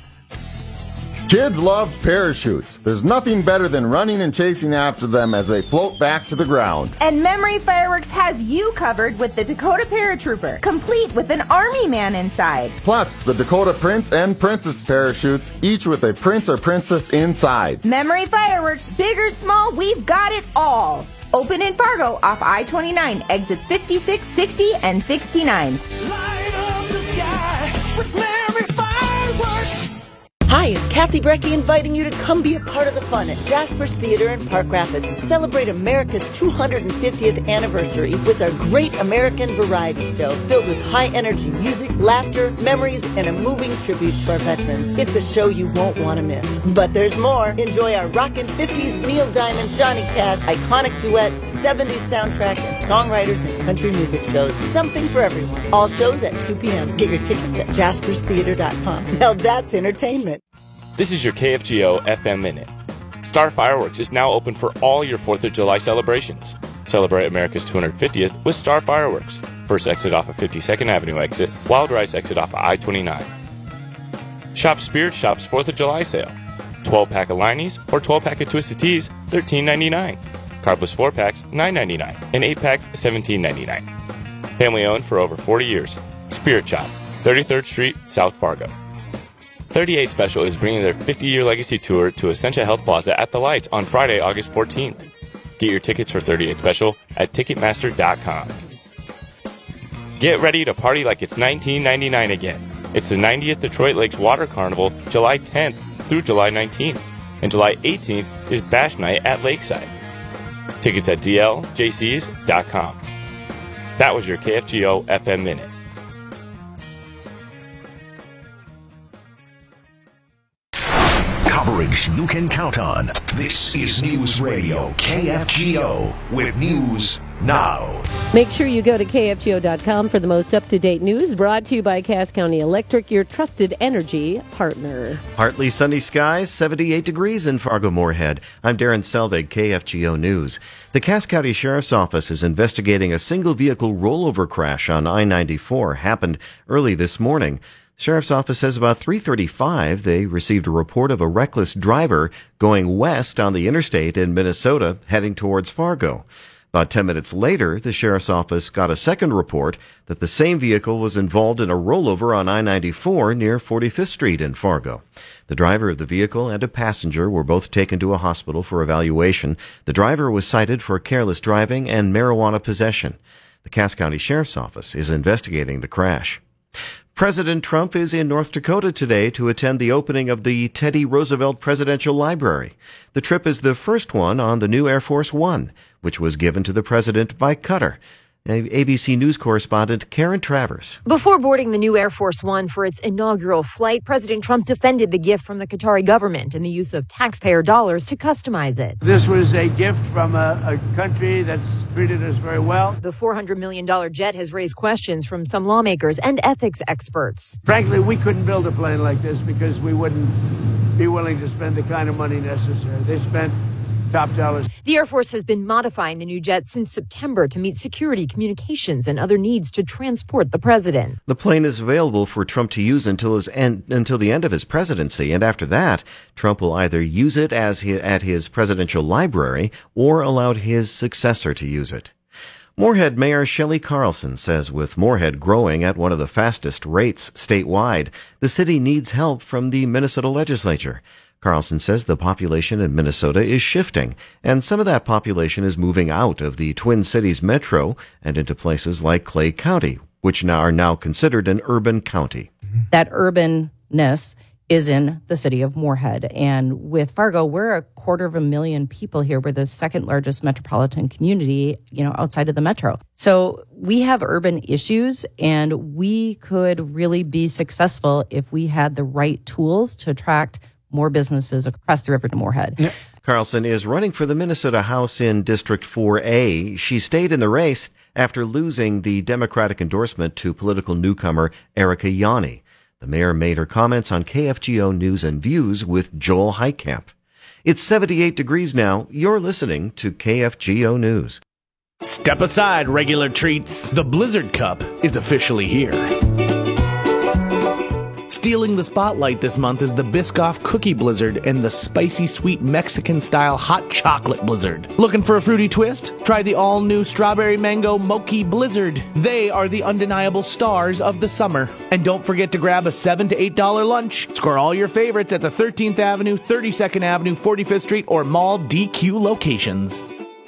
Kids love parachutes. There's nothing better than running and chasing after them as they float back to the ground. And Memory Fireworks has you covered with the Dakota Paratrooper, complete with an army man inside. Plus, the Dakota Prince and Princess parachutes, each with a prince or princess inside. Memory Fireworks, big or small, we've got it all. Open in Fargo off I twenty-nine, exits fifty-six, sixty, and sixty-nine. Hi, it's Kathy Brecky inviting you to come be a part of the fun at Jasper's Theater in Park Rapids. Celebrate America's two hundred fiftieth anniversary with our Great American Variety Show filled with high-energy music, laughter, memories, and a moving tribute to our veterans. It's a show you won't want to miss. But there's more. Enjoy our rockin' fifties, Neil Diamond, Johnny Cash, iconic duets, seventies soundtrack, and songwriters and country music shows. Something for everyone. All shows at two p.m. Get your tickets at jaspers theater dot com. Now that's entertainment. This is your K F G O F M Minute. Star Fireworks is now open for all your fourth of July celebrations. Celebrate America's two hundred fiftieth with Star Fireworks. First exit off of fifty-second Avenue exit, Wild Rice exit off of I twenty-nine. Shop Spirit Shop's fourth of July sale. twelve pack of Liney's or twelve pack of Twisted Teas, thirteen ninety-nine. Carbless four packs, nine ninety-nine. And eight packs, seventeen ninety-nine. Family owned for over forty years. Spirit Shop, thirty-third Street, South Fargo. thirty-eight Special is bringing their fifty-year legacy tour to Essentia Health Plaza at the Lights on Friday, August fourteenth. Get your tickets for thirty-eight Special at Ticketmaster dot com. Get ready to party like it's nineteen ninety-nine again. It's the ninetieth Detroit Lakes Water Carnival, July tenth through July nineteenth. And July eighteenth is Bash Night at Lakeside. Tickets at D L J Cs dot com. That was your K F G O F M Minute. Coverage you can count on. This is News Radio K F G O with News Now. Make sure you go to K F G O dot com for the most up-to-date news, brought to you by Cass County Electric, your trusted energy partner. Partly sunny skies, seventy-eight degrees in Fargo-Moorhead. I'm Darren Selvig, K F G O News. The Cass County Sheriff's Office is investigating a single-vehicle rollover crash on I ninety-four. Happened early this morning. The Sheriff's Office says about three thirty-five they received a report of a reckless driver going west on the interstate in Minnesota heading towards Fargo. About ten minutes later, the Sheriff's Office got a second report that the same vehicle was involved in a rollover on I ninety-four near forty-fifth Street in Fargo. The driver of the vehicle and a passenger were both taken to a hospital for evaluation. The driver was cited for careless driving and marijuana possession. The Cass County Sheriff's Office is investigating the crash. President Trump is in North Dakota today to attend the opening of the Teddy Roosevelt Presidential Library. The trip is the first one on the new Air Force One, which was given to the president by Qatar. A B C News correspondent Karen Travers. Before boarding the new Air Force One for its inaugural flight, President Trump defended the gift from the Qatari government and the use of taxpayer dollars to customize it. This was a gift from a, a country that's treated us very well. The four hundred million dollars jet has raised questions from some lawmakers and ethics experts. Frankly, we couldn't build a plane like this because we wouldn't be willing to spend the kind of money necessary. They spent top dollars. The Air Force has been modifying the new jet since September to meet security, communications, and other needs to transport the president. The plane is available for Trump to use until his end, until the end of his presidency, and after that, Trump will either use it as he, at his presidential library or allow his successor to use it. Moorhead Mayor Shelley Carlson says with Moorhead growing at one of the fastest rates statewide, the city needs help from the Minnesota legislature. Carlson says the population in Minnesota is shifting, and some of that population is moving out of the Twin Cities metro and into places like Clay County, which now are now considered an urban county. That urbanness is in the city of Moorhead. And with Fargo, we're a quarter of a million people here. We're the second largest metropolitan community, you know, outside of the metro. So we have urban issues, and we could really be successful if we had the right tools to attract more businesses across the river to Moorhead. Yeah. Carlson is running for the Minnesota House in District four A. She stayed in the race after losing the Democratic endorsement to political newcomer Erica Yanni. The mayor made her comments on K F G O News and Views with Joel Heitkamp. It's seventy-eight degrees now. You're listening to K F G O News. Step aside, regular treats. The Blizzard Cup is officially here. Stealing the spotlight this month is the Biscoff Cookie Blizzard and the Spicy Sweet Mexican-style Hot Chocolate Blizzard. Looking for a fruity twist? Try the all-new Strawberry Mango Mochi Blizzard. They are the undeniable stars of the summer. And don't forget to grab a seven to eight dollars lunch. Score all your favorites at the thirteenth Avenue, thirty-second Avenue, forty-fifth Street, or Mall D Q locations.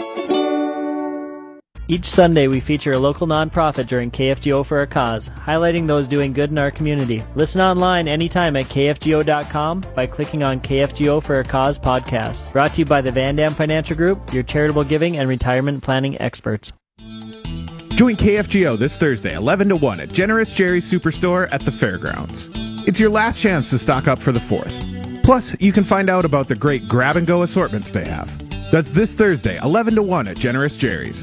Each Sunday, we feature a local nonprofit during K F G O for a Cause, highlighting those doing good in our community. Listen online anytime at K F G O dot com by clicking on K F G O for a Cause podcast. Brought to you by the Van Dam Financial Group, your charitable giving and retirement planning experts. Join K F G O this Thursday, eleven to one at Generous Jerry's Superstore at the Fairgrounds. It's your last chance to stock up for the fourth. Plus, you can find out about the great grab-and-go assortments they have. That's this Thursday, eleven to one at Generous Jerry's.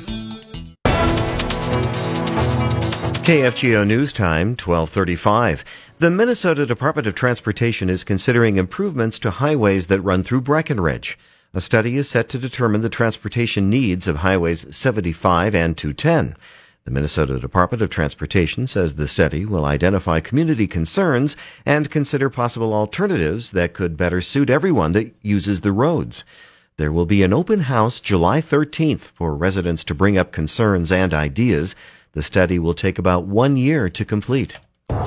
K F G O News Time, twelve thirty-five. The Minnesota Department of Transportation is considering improvements to highways that run through Breckenridge. A study is set to determine the transportation needs of Highways seventy-five and two ten. The Minnesota Department of Transportation says the study will identify community concerns and consider possible alternatives that could better suit everyone that uses the roads. There will be an open house July thirteenth for residents to bring up concerns and ideas. The study will take about one year to complete.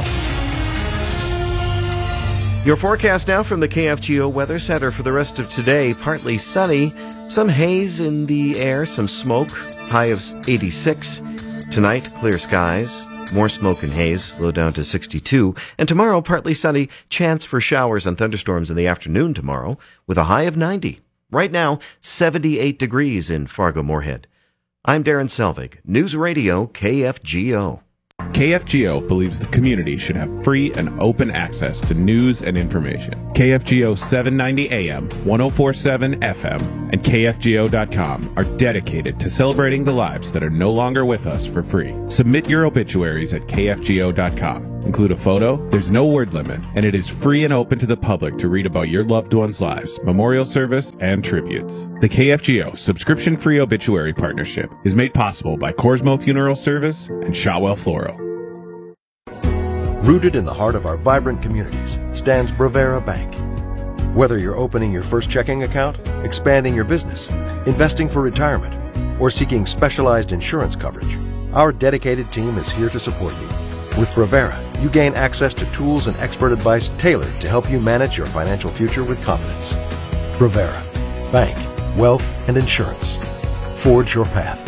Your forecast now from the K F G O Weather Center for the rest of today. Partly sunny, some haze in the air, some smoke, high of eighty-six. Tonight, clear skies, more smoke and haze, low down to sixty-two. And tomorrow, partly sunny, chance for showers and thunderstorms in the afternoon tomorrow, with a high of ninety. Right now, seventy-eight degrees in Fargo-Moorhead. I'm Darren Selvig, News Radio K F G O. K F G O believes the community should have free and open access to news and information. K F G O seven ninety A M, ten forty-seven F M, and K F G O dot com are dedicated to celebrating the lives that are no longer with us for free. Submit your obituaries at K F G O dot com. Include a photo, there's no word limit, and it is free and open to the public to read about your loved ones' lives, memorial service, and tributes. The K F G O subscription-free obituary partnership is made possible by Corsmo Funeral Service and Shotwell Floral. Rooted in the heart of our vibrant communities stands Bravera Bank. Whether you're opening your first checking account, expanding your business, investing for retirement, or seeking specialized insurance coverage, our dedicated team is here to support you. With Bravera, you gain access to tools and expert advice tailored to help you manage your financial future with confidence. Bravera, bank, wealth, and insurance. Forge your path.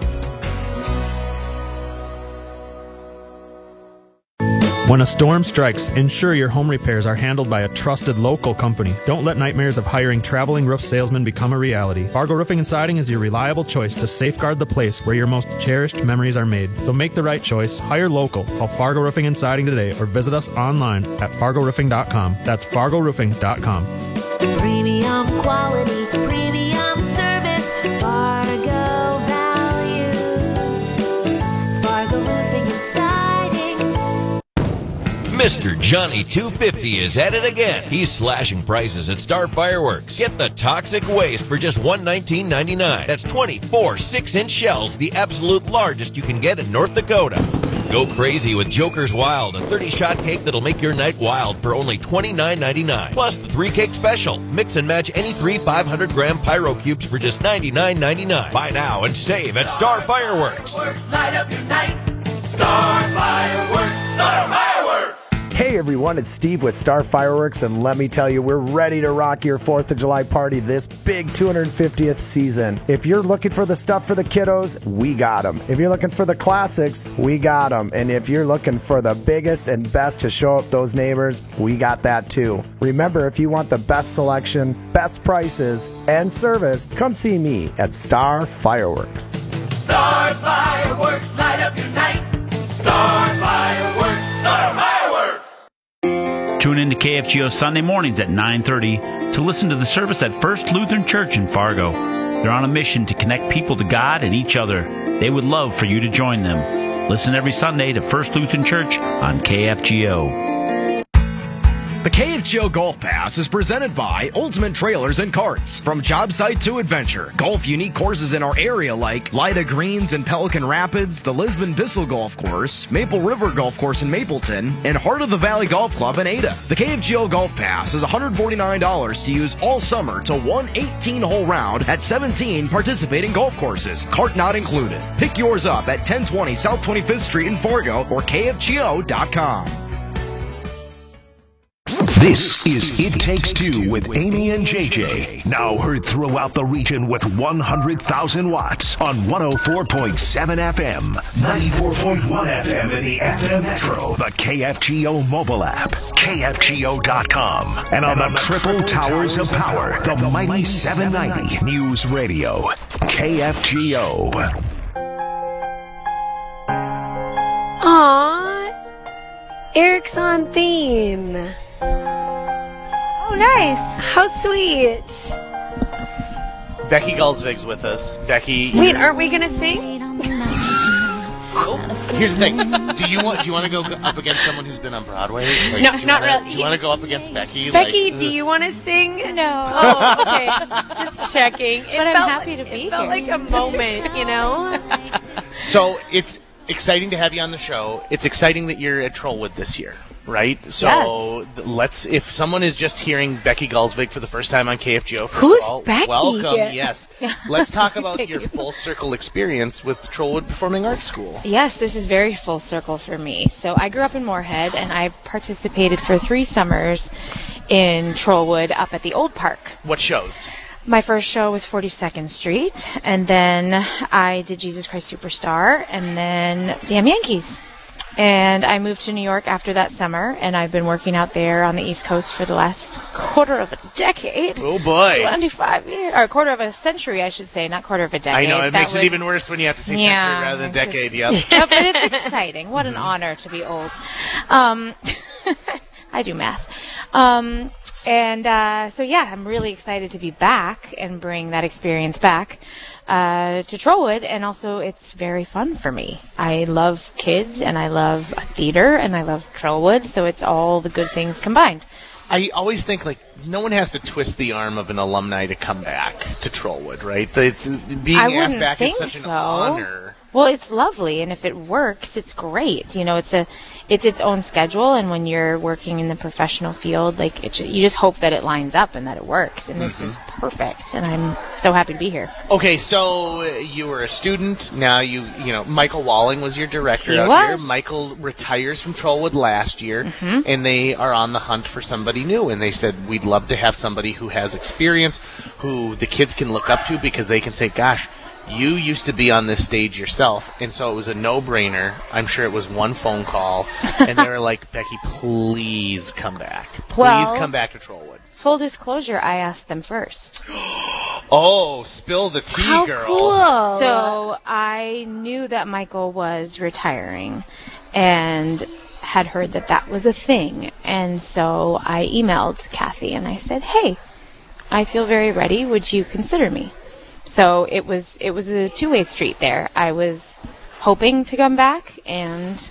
When a storm strikes, ensure your home repairs are handled by a trusted local company. Don't let nightmares of hiring traveling roof salesmen become a reality. Fargo Roofing and Siding is your reliable choice to safeguard the place where your most cherished memories are made. So make the right choice. Hire local. Call Fargo Roofing and Siding today or visit us online at fargo roofing dot com. That's fargo roofing dot com. Premium quality, premium service, Fargo value. Fargo Roofing and Siding. Mister Johnny two fifty is at it again. He's slashing prices at Star Fireworks. Get the toxic waste for just one hundred nineteen ninety-nine. That's twenty-four six-inch shells, the absolute largest you can get in North Dakota. Go crazy with Joker's Wild, a thirty-shot cake that'll make your night wild for only twenty-nine ninety-nine. Plus the three-cake special. Mix and match any three five hundred gram Pyro Cubes for just ninety-nine ninety-nine. Buy now and save at Star Fireworks. Light up your night. Star Fireworks. Star Fireworks. Hey everyone, it's Steve with Star Fireworks, and let me tell you, we're ready to rock your fourth of July party this big two hundred fiftieth season. If you're looking for the stuff for the kiddos, we got them. If you're looking for the classics, we got them. And if you're looking for the biggest and best to show up those neighbors, we got that too. Remember, if you want the best selection, best prices, and service, come see me at Star Fireworks. Star Fireworks, light up your night. Star Fireworks. Star Fireworks. Tune in to K F G O Sunday mornings at nine thirty to listen to the service at First Lutheran Church in Fargo. They're on a mission to connect people to God and each other. They would love for you to join them. Listen every Sunday to First Lutheran Church on K F G O. The K F G O Golf Pass is presented by Ultimate Trailers and Carts. From job site to adventure, golf unique courses in our area like Lida Greens in Pelican Rapids, the Lisbon Bissell Golf Course, Maple River Golf Course in Mapleton, and Heart of the Valley Golf Club in Ada. The K F G O Golf Pass is one hundred forty-nine dollars to use all summer to one eighteen-hole round at seventeen participating golf courses, cart not included. Pick yours up at ten twenty South twenty-fifth Street in Fargo or K F G O dot com. This is It Takes Two with Amy and J J. Now heard throughout the region with one hundred thousand watts on one oh four point seven F M, ninety-four point one F M in the F M Metro, the K F G O mobile app, K F G O dot com, and on the triple towers of power, the mighty seven ninety News Radio, K F G O. Aww, Eric's on theme. Oh, nice. How sweet. Becky Gulsvig's with us. Becky. Wait, aren't we going to sing? Oh, here's the thing. Do you want do you want to go up against someone who's been on Broadway? Like, No, do you not wanna, really. Do you want to go up against Becky? Becky, like, do you want to sing? No. Oh, okay. Just checking. It But I'm felt happy like, to be it felt here. like a moment, you know? So it's exciting to have you on the show. It's exciting that you're at Trollwood this year, right? So Yes. th- let's. If someone is just hearing Becky Gulsvig for the first time on K F G O, first Who's of all, Becky? welcome. Yeah. Yes. Let's talk about your full circle experience with Trollwood Performing Arts School. Yes, this is very full circle for me. So I grew up in Moorhead, and I participated for three summers in Trollwood up at the Old Park. What shows? My first show was forty-second Street, and then I did Jesus Christ Superstar, and then Damn Yankees. And I moved to New York after that summer, and I've been working out there on the East Coast for the last quarter of a decade. Oh, boy. twenty-five years, or quarter of a century, I should say, not quarter of a decade. I know, it That makes would, it even worse when you have to say Yeah, century rather than it's decade, just- yep. Yeah, but it's exciting. What an honor to be old. Um, I do math. Um, and uh, so, yeah, I'm really excited to be back and bring that experience back uh, to Trollwood. And also, it's very fun for me. I love kids, and I love theater, and I love Trollwood, so it's all the good things combined. I always think, like, no one has to twist the arm of an alumni to come back to Trollwood, right? It's, being I asked wouldn't back think is such so. an honor. Well, it's lovely, and if it works, it's great. You know, it's a, it's its own schedule, and when you're working in the professional field, like, it just, you just hope that it lines up and that it works, and this Mhm. is perfect, and I'm so happy to be here. Okay, so uh, you were a student. Now you, you know, Michael Walling was your director He out was. here. Michael retires from Trollwood last year, Mhm. and they are on the hunt for somebody new. And they said, we'd love to have somebody who has experience, who the kids can look up to because they can say, gosh, you used to be on this stage yourself. And so it was a no-brainer. I'm sure it was one phone call, and they were like, Becky, please come back. Please Well- come back to Trollwood. Full disclosure, I asked them first. Oh, spill the tea, How girl. cool. So I knew that Michael was retiring and had heard that that was a thing. And so I emailed Kathy and I said, hey, I feel very ready. Would you consider me? So it was it was a two-way street there. I was hoping to come back, and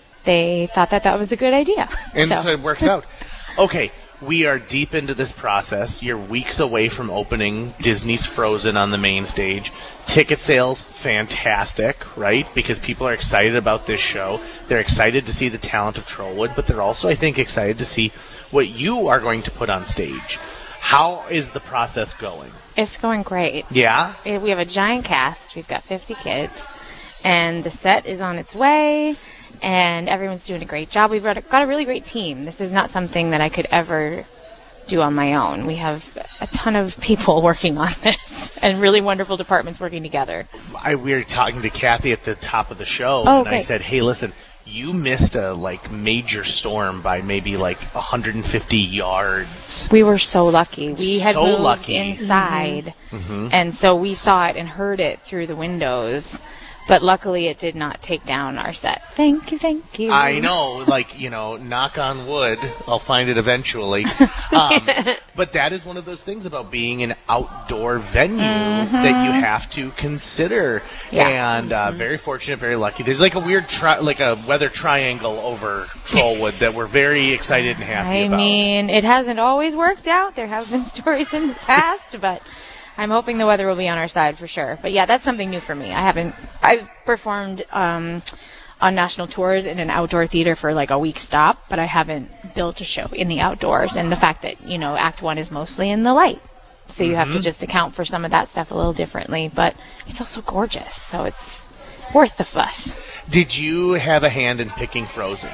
they thought that that was a good idea. And so, so it works out. Okay, we are deep into this process. You're weeks away from opening Disney's Frozen on the main stage. Ticket sales, fantastic, right? Because people are excited about this show. They're excited to see the talent of Trollwood, but they're also, I think, excited to see what you are going to put on stage. How is the process going? It's going great. Yeah? Eh, We have a giant cast. We've got fifty kids. And the set is on its way. And everyone's doing a great job. We've got a, got a really great team. This is not something that I could ever do on my own. We have a ton of people working on this. And really wonderful departments working together. I, we were talking to Kathy at the top of the show, Oh, and I great. said, hey, listen, you missed a, like, major storm by maybe, like, one hundred fifty yards. We were so lucky. We had So moved lucky. inside. Mhm. And so we saw it and heard it through the windows. But luckily it did not take down our set. Thank you, thank you. I know, like, you know, knock on wood, I'll find it eventually. Um, but that is one of those things about being an outdoor venue Mhm. that you have to consider. Yeah. And uh, very fortunate, very lucky. There's like a weird, tri- like a weather triangle over Trollwood that we're very excited and happy I about. mean, it hasn't always worked out. There have been stories in the past, but I'm hoping the weather will be on our side for sure. But yeah, that's something new for me. I haven't, I've performed um, on national tours in an outdoor theater for like a week stop, but I haven't built a show in the outdoors. And the fact that, you know, Act One is mostly in the light. So you have to Mhm. just account for some of that stuff a little differently. But it's also gorgeous, so it's worth the fuss. Did you have a hand in picking Frozen?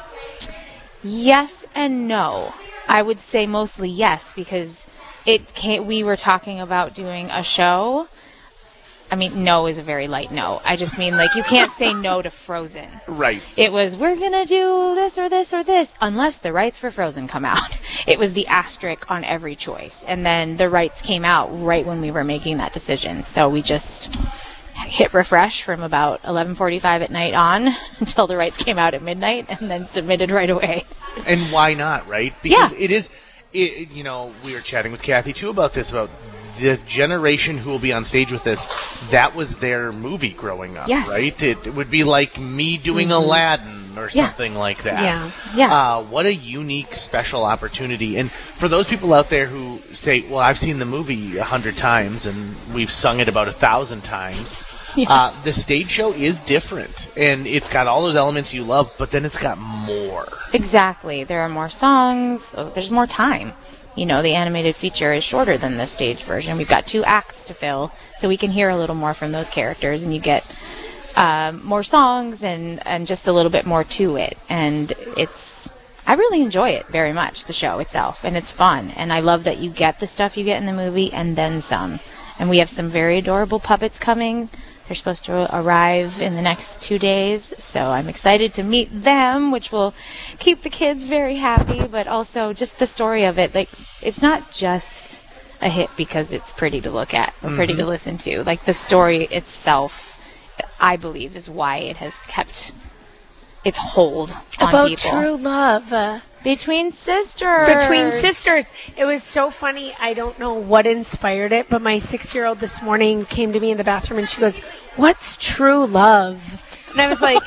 Yes and no. I would say mostly yes, because it came, we were talking about doing a show. I mean, no is a very light no. I just mean, like, you can't say no to Frozen. Right. It was, we're going to do this or this or this, unless the rights for Frozen come out. It was the asterisk on every choice. And then the rights came out right when we were making that decision. So we just hit refresh from about eleven forty-five at night on until the rights came out at midnight, and then submitted right away. And why not, right? Because it is, it, you know, we were chatting with Kathy too about this, about the generation who will be on stage with this. That was their movie growing up, Yes. right? It, it would be like me doing Mhm. Aladdin or Yeah. something like that. Yeah. Yeah. Uh, what a unique, special opportunity. And for those people out there who say, well, I've seen the movie a hundred times and we've sung it about a thousand times. Yes. Uh, the stage show is different, and it's got all those elements you love, but then it's got more. Exactly. There are more songs. oh, There's more time. You know, the animated feature is shorter than the stage version. We've got two acts to fill, so we can hear a little more from those characters, and you get um, more songs and, and just a little bit more to it. And it's, I really enjoy it very much, the show itself, and it's fun. And I love that you get the stuff you get in the movie and then some. And we have some very adorable puppets coming They're supposed to arrive in the next two days, so I'm excited to meet them, which will keep the kids very happy, but also just the story of it. Like, it's not just a hit because it's pretty to look at or pretty Mm-hmm. to listen to. Like, the story itself, I believe, is why it has kept its hold on About people. true love. Uh, Between sisters. Between sisters. It was so funny. I don't know what inspired it, but my six-year-old this morning came to me in the bathroom and she goes, "What's true love?" And I was like,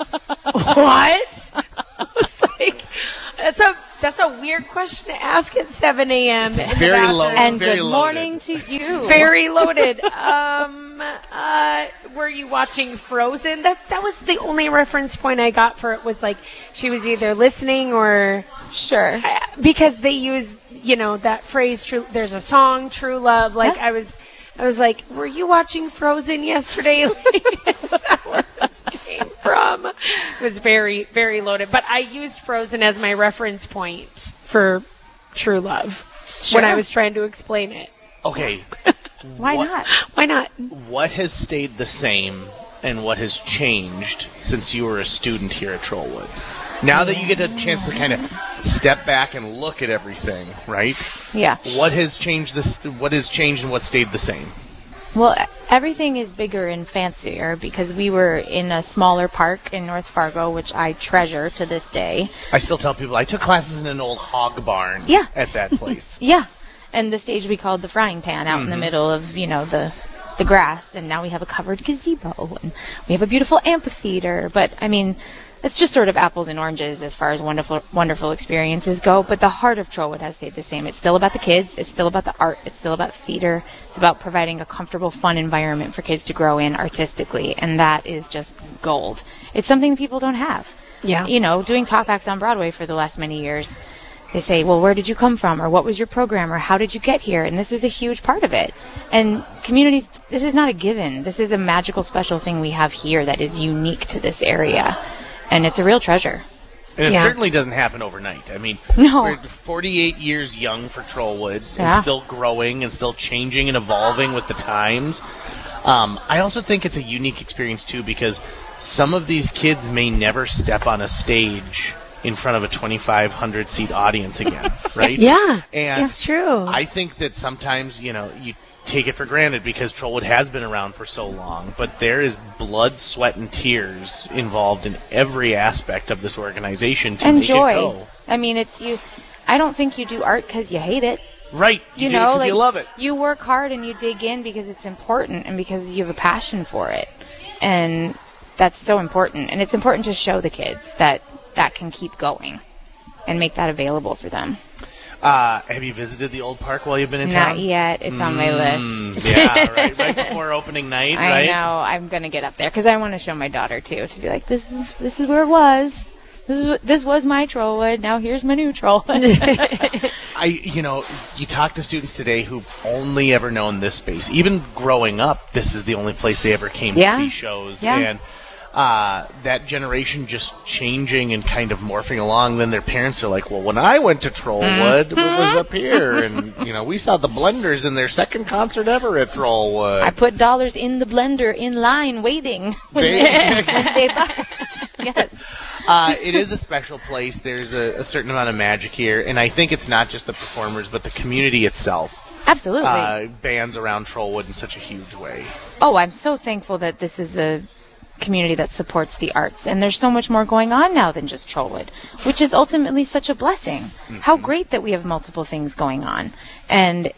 "What?" I was like, that's a that's a weird question to ask at seven a.m. It's in the very bathroom. low. And Very good loaded. morning to you. Very loaded. um, uh, were you watching Frozen? That that was the only reference point I got for it. Was like she was either listening or Sure. because they use you know that phrase. True. There's a song, True Love. Like Yeah. I was, I was like, were you watching Frozen yesterday? Is that where this came from? It was very very loaded. But I used Frozen as my reference point for True Love Sure. when I was trying to explain it. Okay. Why What- not? Why not? What has stayed the same and what has changed since you were a student here at Trollwood? Now that you get a chance to kind of step back and look at everything, right? Yeah. What has changed this? What has changed and what stayed the same? Well, everything is bigger and fancier because we were in a smaller park in North Fargo, which I treasure to this day. I still tell people I took classes in an old hog barn Yeah. at that place. Yeah. And the stage we called the frying pan out in the Mhm. middle of, you know, the the grass. And now we have a covered gazebo. And we have a beautiful amphitheater. But, I mean, it's just sort of apples and oranges as far as wonderful wonderful experiences go. But the heart of Trollwood has stayed the same. It's still about the kids. It's still about the art. It's still about theater. It's about providing a comfortable, fun environment for kids to grow in artistically. And that is just gold. It's something people don't have. Yeah. You know, doing talkbacks on Broadway for the last many years, they say, well, where did you come from? Or what was your program? Or how did you get here? And this is a huge part of it. And communities, this is not a given. This is a magical, special thing we have here that is unique to this area. And it's a real treasure. And it Yeah. certainly doesn't happen overnight. I mean, No. we're forty-eight years young for Trollwood and Yeah. still growing and still changing and evolving with the times. Um, I also think it's a unique experience, too, because some of these kids may never step on a stage in front of a twenty-five hundred seat audience again, right? Yeah, and that's true. I think that sometimes, you know, you take it for granted because Trollwood has been around for so long, but there is blood, sweat, and tears involved in every aspect of this organization to And make joy. it go. I mean, it's you. I don't think you do art because you hate it. Right. You, You, do it know, 'cause like you love it. you work hard and you dig in because it's important and because you have a passion for it. And that's so important. And it's important to show the kids that that can keep going and make that available for them. Uh, have you visited the old park while you've been in Not town? yet. It's on my Mm, list. yeah, right, right before opening night, I right? know. I'm gonna get up there because I want to show my daughter too, to be like, this is this is where it was. This is this was my Trollwood. Now here's my new Trollwood. I, you know, you talk to students today who've only ever known this space. Even growing up, this is the only place they ever came Yeah. to see shows. Yeah. And uh, that generation just changing and kind of morphing along. Then their parents are like, well, when I went to Trollwood, Mm-hmm. it was up here. And, you know, we saw the Blenders in their second concert ever at Trollwood. I put dollars in the blender in line waiting when They- they, when they bust. Yes. Uh, it is a special place. There's a, a certain amount of magic here, and I think it's not just the performers, but the community itself. Absolutely. Uh, bands around Trollwood in such a huge way. Oh, I'm so thankful that this is a community that supports the arts. And there's so much more going on now than just Trollwood, which is ultimately such a blessing. Mm-hmm. How great that we have multiple things going on. And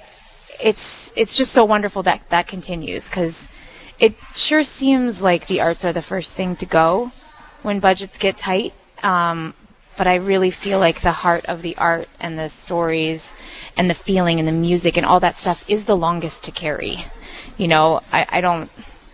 it's it's just so wonderful that that continues, because it sure seems like the arts are the first thing to go when budgets get tight. Um, but I really feel like the heart of the art and the stories and the feeling and the music and all that stuff is the longest to carry. You know, I, I don't,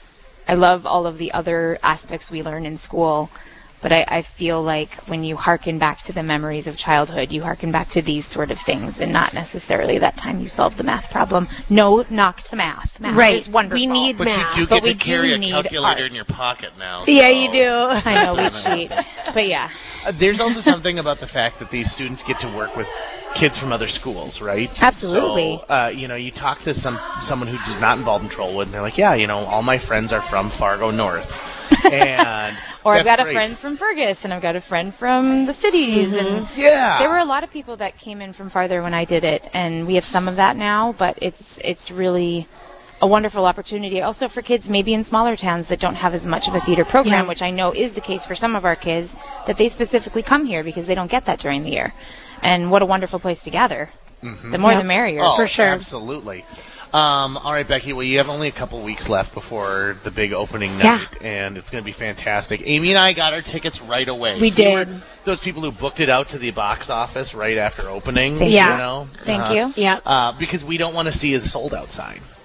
I love all of the other aspects we learn in school, but I, I feel like when you hearken back to the memories of childhood, you hearken back to these sort of things and not necessarily that time you solved the math problem. No knock to math. Math Right. is wonderful. We need But math. you do But get we to carry do a need calculator art. in your pocket now. Yeah, so- you do. I know we cheat, but yeah. Uh, there's also something about the fact that these students get to work with kids from other schools, right? Absolutely. So, uh, you know, you talk to some someone who is not involved in Trollwood, and they're like, yeah, you know, all my friends are from Fargo North. And or I've got great. a friend from Fergus, and I've got a friend from the cities, Mm-hmm. and yeah, there were a lot of people that came in from farther when I did it, and we have some of that now. But it's it's really a wonderful opportunity, also for kids maybe in smaller towns that don't have as much of a theater program, Yeah. which I know is the case for some of our kids, that they specifically come here because they don't get that during the year. And what a wonderful place to gather. Mm-hmm. The more Yeah. the merrier, oh, for sure. Absolutely. Um, all right, Becky. Well, you have only a couple weeks left before the big opening Yeah. night, and it's going to be fantastic. Amy and I got our tickets right away. We did. were those people who booked it out to the box office right after opening. Thank you. You know? Thank Uh, Yeah. Uh, because we don't want to see a sold-out sign.